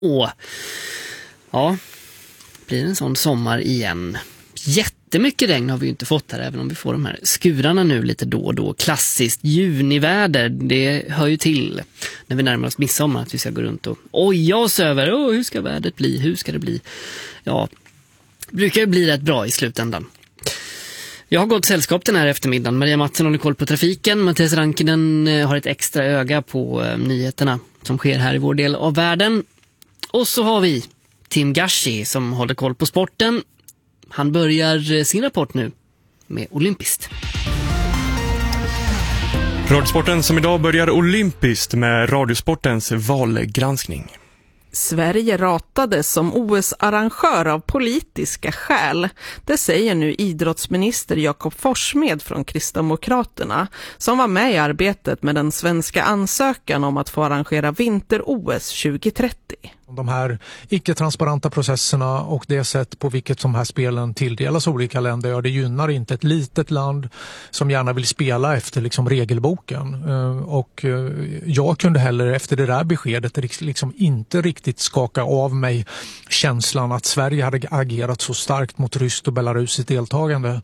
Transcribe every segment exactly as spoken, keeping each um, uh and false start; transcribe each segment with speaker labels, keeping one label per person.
Speaker 1: Åh, ja, blir en sån sommar igen. Jättemycket regn har vi ju inte fått här, även om vi får de här skurarna nu lite då och då. Klassiskt juniväder, det hör ju till när vi närmar oss midsommar att vi ska gå runt och oja oss över, åh, hur ska vädret bli, hur ska det bli? Ja, det brukar ju bli rätt bra i slutändan. Jag har gått sällskap den här eftermiddagen. Maria Mattsson håller koll på trafiken. Mattias Rankinen har ett extra öga på eh, nyheterna som sker här i vår del av världen. Och så har vi Tim Gashi som håller koll på sporten. Han börjar sin rapport nu med olympiskt.
Speaker 2: Radiosporten som idag börjar olympiskt med Radiosportens valgranskning.
Speaker 3: Sverige ratades som O S-arrangör av politiska skäl. Det säger nu idrottsminister Jakob Forssmed från Kristdemokraterna som var med i arbetet med den svenska ansökan om att få arrangera vinter-O S tjugo trettio.
Speaker 4: De här icke-transparenta processerna och det sätt på vilket de här spelen tilldelas olika länder, ja, det gynnar inte ett litet land som gärna vill spela efter liksom regelboken. Och jag kunde heller efter det där beskedet liksom inte riktigt skaka av mig känslan att Sverige hade agerat så starkt mot ryskt och belarusiskt deltagande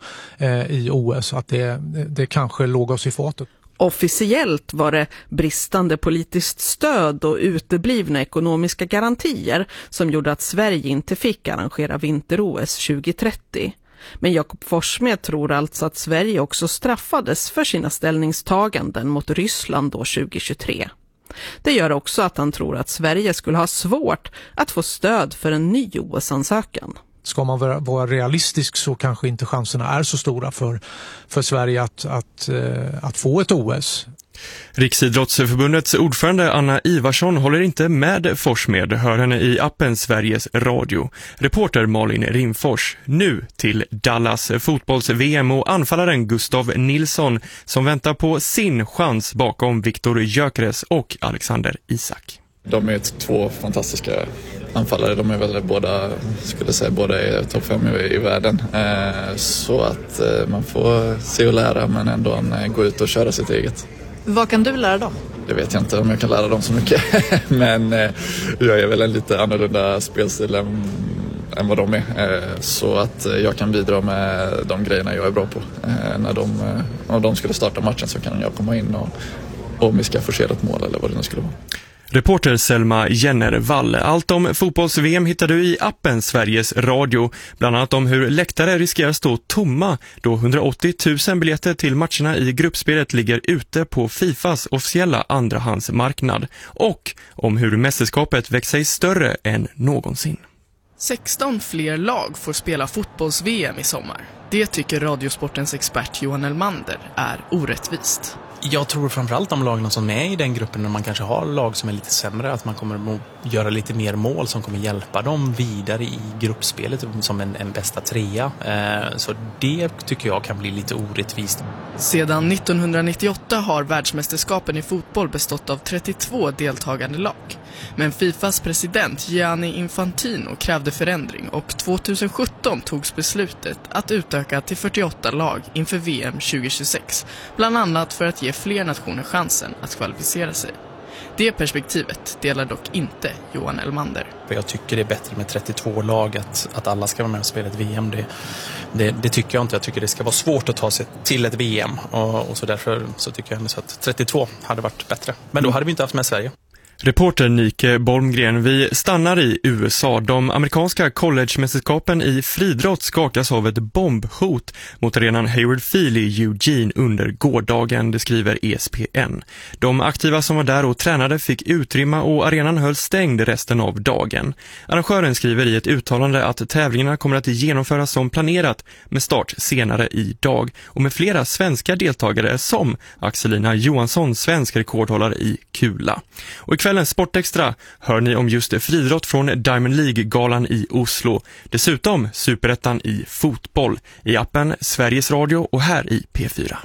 Speaker 4: i O S att det, det kanske låg oss i fatet.
Speaker 3: Officiellt var det bristande politiskt stöd och uteblivna ekonomiska garantier som gjorde att Sverige inte fick arrangera vinter-O S tjugo trettio. Men Jakob Forssmed tror alltså att Sverige också straffades för sina ställningstaganden mot Ryssland då tjugo tjugotre. Det gör också att han tror att Sverige skulle ha svårt att få stöd för en ny O S-ansökan.
Speaker 4: Ska man vara realistisk så kanske inte chanserna är så stora för, för Sverige att, att, att få ett O S.
Speaker 2: Riksidrottsförbundets ordförande Anna Ivarsson håller inte med Forssmed, hör henne i appen Sveriges Radio. Reporter Malin Rimfors, nu till Dallas fotbolls-V M och anfallaren Gustav Nilsson som väntar på sin chans bakom Viktor Gyökeres och Alexander Isak.
Speaker 5: De är två fantastiska anfallare, de är väl båda, skulle säga, båda är topp fem i, i världen. Eh, så att eh, man får se och lära men ändå eh, gå ut och köra sitt eget.
Speaker 6: Vad kan du lära dem?
Speaker 5: Det vet jag inte om jag kan lära dem så mycket. men eh, jag är väl en lite annorlunda spelstil än, än vad de är. Eh, så att eh, jag kan bidra med de grejerna jag är bra på. Eh, när de, eh, om de skulle starta matchen så kan jag komma in och, och om vi ska forcera ett mål eller vad det nu skulle vara.
Speaker 2: Reporter Selma Jennervall. Allt om fotbolls-V M hittar du i appen Sveriges Radio. Bland annat om hur läktare riskerar stå tomma då hundraåttio tusen biljetter till matcherna i gruppspelet ligger ute på Fifas officiella andrahandsmarknad. Och om hur mästerskapet växer sig större än någonsin.
Speaker 7: sexton fler lag får spela fotbolls-V M i sommar. Det tycker Radiosportens expert Johan Elmander är orättvist.
Speaker 8: Jag tror framförallt de lagen som är i den gruppen när man kanske har lag som är lite sämre, att man kommer att göra lite mer mål som kommer hjälpa dem vidare i gruppspelet som en, en bästa trea. Eh, så det tycker jag kan bli lite orättvist.
Speaker 7: Sedan nittonhundranittioåtta har världsmästerskapen i fotboll bestått av trettiotvå deltagande lag. Men Fifas president Gianni Infantino krävde förändring och tjugosjutton togs beslutet att utöka till fyrtioåtta lag inför V M tjugo tjugosex, bland annat för att ge fler nationer chansen att kvalificera sig. Det perspektivet delar dock inte Johan Elmander.
Speaker 8: Jag tycker det är bättre med trettiotvå lag, att, att alla ska vara med och spela ett V M. Det, det, det tycker jag inte. Jag tycker det ska vara svårt att ta sig till ett V M. Och, och så därför så tycker jag ändå så att trettiotvå hade varit bättre. Men då hade vi inte haft med Sverige.
Speaker 2: Reporter Nike Bolmgren, vi stannar i U S A. De amerikanska collegemästerskapen i friidrott skakas av ett bombhot mot arenan Hayward Field i Eugene under gårdagen, det skriver E S P N. De aktiva som var där och tränade fick utrymma och arenan höll stängd resten av dagen. Arrangören skriver i ett uttalande att tävlingarna kommer att genomföras som planerat med start senare i dag och med flera svenska deltagare som Axelina Johansson, svensk rekordhållare i kula. Och i kvällens Sportextra hör ni om just friidrott från Diamond League-galan i Oslo. Dessutom superettan i fotboll i appen Sveriges Radio och här i P fyra.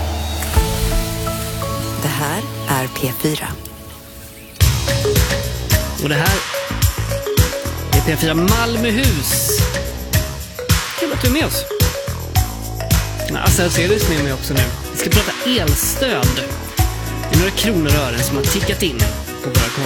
Speaker 9: Det här är P fyra.
Speaker 1: Och det här är P fyra Malmöhus. Kul att du är med oss. Alltså, ser du med mig också nu. Vi ska prata elstöd. Det är några kronor och ören som har tickat in på våra konton.